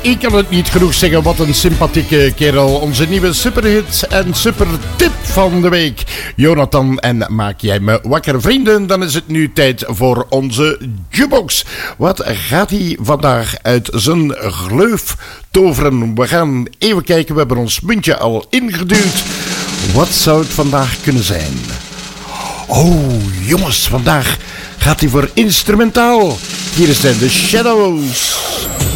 ik kan het niet genoeg zeggen. Wat een sympathieke kerel. Onze nieuwe superhit en supertip van de week. Jonathan, en maak jij me wakker, vrienden. Dan is het nu tijd voor onze jukebox. Wat gaat hij vandaag uit zijn gleuf toveren? We gaan even kijken. We hebben ons muntje al ingeduwd. Wat zou het vandaag kunnen zijn? Oh, jongens, vandaag gaat hij voor instrumentaal. Hier zijn de Shadows.